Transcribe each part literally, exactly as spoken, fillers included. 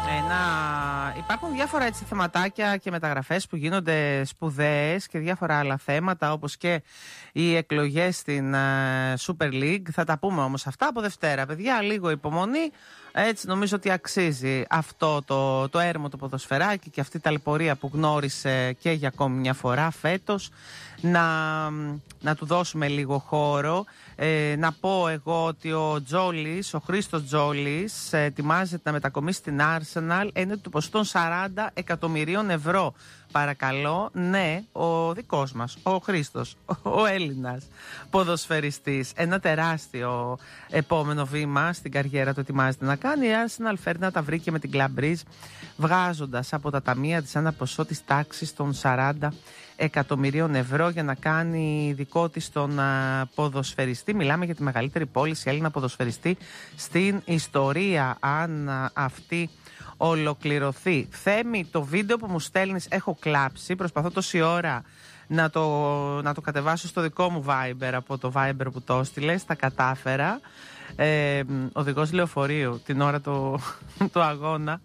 Ένα... Υπάρχουν διάφορα έτσι θεματάκια και μεταγραφές που γίνονται σπουδαίες και διάφορα άλλα θέματα, όπως και οι εκλογές στην uh, Super League. Θα τα πούμε όμως αυτά από Δευτέρα. Παιδιά, λίγο υπομονή. Έτσι νομίζω ότι αξίζει αυτό το, το έρμο το ποδοσφαιράκι και αυτή η ταλαιπωρία που γνώρισε και για ακόμη μια φορά φέτος. Να, να του δώσουμε λίγο χώρο. Ε, να πω εγώ ότι ο Τζόλης, ο Χρήστος Τζόλης, ετοιμάζεται να μετακομίσει στην Arsenal, είναι του ποσού των σαράντα εκατομμυρίων ευρώ. Παρακαλώ, ναι, ο δικός μας, ο Χρήστος, ο Έλληνας ποδοσφαιριστής. Ένα τεράστιο επόμενο βήμα στην καριέρα του ετοιμάζεται να κάνει. Η Arsenal φέρνει να τα βρήκε με την Club Brugge, βγάζοντας από τα ταμεία της ένα ποσό της τάξης των σαράντα εκατομμυρίων ευρώ για να κάνει δικό της τον α, ποδοσφαιριστή. Μιλάμε για τη μεγαλύτερη πώληση Έλληνα ποδοσφαιριστή στην ιστορία, αν α, αυτή ολοκληρωθεί. Θέμη, το βίντεο που μου στέλνεις έχω κλάψει. Προσπαθώ τόση ώρα να το, να το κατεβάσω στο δικό μου Viber από το Viber που το έστειλες. Τα κατάφερα. Ε, οδηγός λεωφορείου την ώρα του, του αγώνα.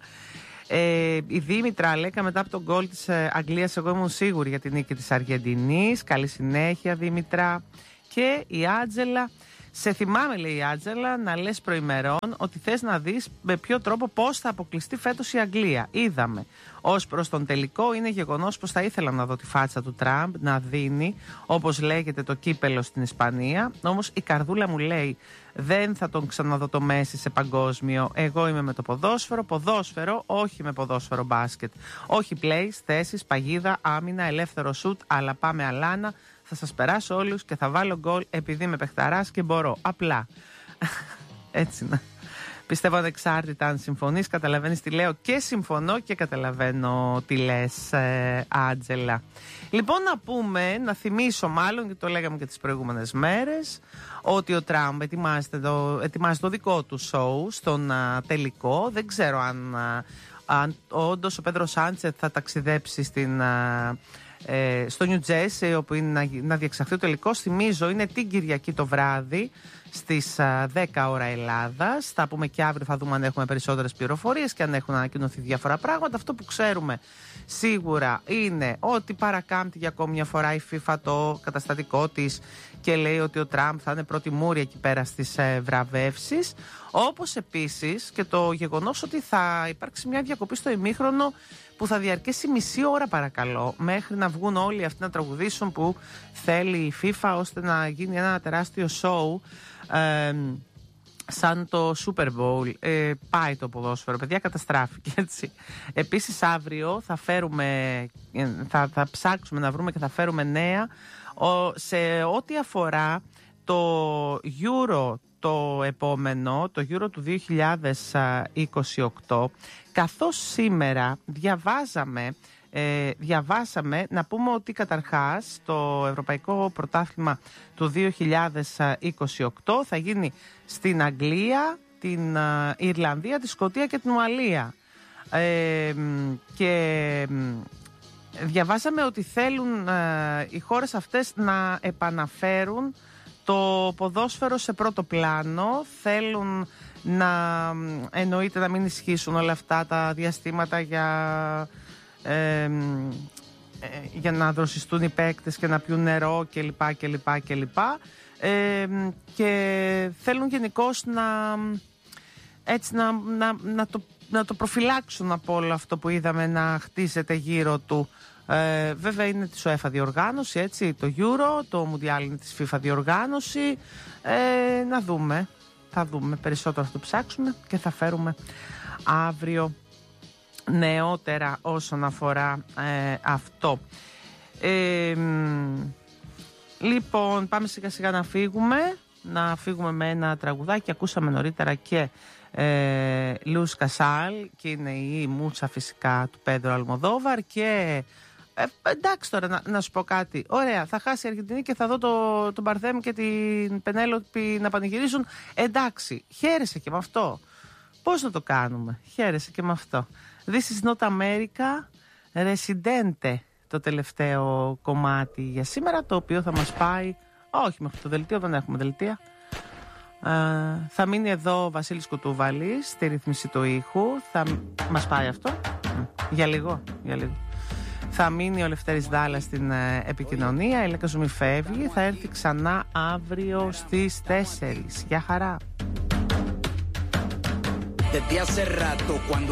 Ε, η Δήμητρα Λέκα, μετά από τον γκολ της Αγγλίας, εγώ ήμουν σίγουρη για την νίκη της Αργεντινής. Καλή συνέχεια, Δήμητρα. Και η Άτζελα, σε θυμάμαι, λέει η Άτζελα, να λες προημερών ότι θες να δεις με ποιο τρόπο πώς θα αποκλειστεί φέτος η Αγγλία. Είδαμε. Ως προς τον τελικό, είναι γεγονός πως θα ήθελα να δω τη φάτσα του Τραμπ να δίνει, όπως λέγεται, το κύπελο στην Ισπανία. Όμως η καρδούλα μου λέει δεν θα τον ξαναδώ το Μέση σε παγκόσμιο. Εγώ είμαι με το ποδόσφαιρο. Ποδόσφαιρο, όχι με ποδόσφαιρο μπάσκετ. Όχι plays, θέσεις, παγίδα, άμυνα, ελεύθερο σουτ, αλλά πάμε αλάνα. Θα σας περάσω όλους και θα βάλω γκολ επειδή είμαι παιχταράς και μπορώ. Απλά. Έτσι να. Πιστεύω ανεξάρτητα αν συμφωνείς, καταλαβαίνεις τι λέω και συμφωνώ και καταλαβαίνω τι λες, ε, Άτζελα. Λοιπόν, να πούμε, να θυμίσω μάλλον, και το λέγαμε και τις προηγούμενες μέρες, ότι ο Τραμπ ετοιμάζεται το, ετοιμάζει το δικό του σοου στον α, τελικό. Δεν ξέρω αν, α, αν όντως ο Πέντρο Σάντσεθ θα ταξιδέψει στην... Α, Ε, στο Νιου Τζέρσι, όπου είναι να, να διεξαχθεί ο τελικός. Θυμίζω, είναι την Κυριακή το βράδυ στις α, δέκα ώρα Ελλάδας. Θα πούμε και αύριο, θα δούμε αν έχουμε περισσότερες πληροφορίες και αν έχουν ανακοινωθεί διάφορα πράγματα. Αυτό που ξέρουμε σίγουρα είναι ότι παρακάμπτει για ακόμη μια φορά η FIFA το καταστατικό της και λέει ότι ο Τραμπ θα είναι πρώτη μούρη εκεί πέρα στις ε, βραβεύσεις. Όπως επίσης και το γεγονός ότι θα υπάρξει μια διακοπή στο ημίχρονο που θα διαρκέσει μισή ώρα, παρακαλώ, μέχρι να βγουν όλοι αυτοί να τραγουδήσουν που θέλει η FIFA, ώστε να γίνει ένα τεράστιο show ε, σαν το Super Bowl. Ε, πάει το ποδόσφαιρο, παιδιά, καταστράφηκε, έτσι. Επίσης αύριο θα φέρουμε, θα, θα ψάξουμε να βρούμε και θα φέρουμε νέα ο, σε ό,τι αφορά το Euro το επόμενο, το Euro του δύο χιλιάδες είκοσι οκτώ, καθώς σήμερα διαβάζαμε, ε, διαβάσαμε, να πούμε ότι καταρχάς το Ευρωπαϊκό Πρωτάθλημα του δύο χιλιάδες είκοσι οκτώ θα γίνει στην Αγγλία, την ε, Ιρλανδία, τη Σκωτία και την Ουαλία. Ε, και διαβάσαμε ότι θέλουν ε, οι χώρες αυτές να επαναφέρουν το ποδόσφαιρο σε πρώτο πλάνο. Θέλουν να εννοείται να μην ισχύσουν όλα αυτά τα διαστήματα για, ε, ε, για να δροσιστούν οι παίκτες και να πιούν νερό κλπ. κλπ, κλπ. Ε, και θέλουν γενικώς να, έτσι, να, να, να, το, να το προφυλάξουν από όλο αυτό που είδαμε να χτίζεται γύρω του. Ε, βέβαια είναι της UEFA διοργάνωση, έτσι, το Euro, το Mundial είναι της FIFA διοργάνωση. Ε, να δούμε, θα δούμε περισσότερο, θα το ψάξουμε και θα φέρουμε αύριο νεότερα όσον αφορά ε, αυτό. Ε, λοιπόν, πάμε σιγά σιγά να φύγουμε, να φύγουμε με ένα τραγουδάκι. Ακούσαμε νωρίτερα και ε, Λους Κασάλ και είναι η μούτσα φυσικά του Πέντρο Αλμοδόβαρ και Ε, εντάξει τώρα να, να σου πω κάτι. Ωραία, θα χάσει η Αργεντινή και θα δω το, τον Μπαρθέμ και την Πενέλοπη να πανηγυρίζουν. Εντάξει, χαίρεσαι και με αυτό. Πώς να το κάνουμε, χαίρεσαι και με αυτό. This is not America, Residente, το τελευταίο κομμάτι για σήμερα, το οποίο θα μας πάει. Όχι, μέχρι το δελτίο δεν έχουμε δελτία. Uh, θα μείνει εδώ ο Βασίλης Κουτούβαλης στη ρύθμιση του ήχου. Θα μας πάει αυτό για λίγο, για λίγο. Θα μείνει ο Λευτέρης Δάλα στην uh, επικοινωνία. Η Λέκα Ζουμί φεύγει. Θα έρθει ξανά αύριο στις τέσσερις. Γεια χαρά.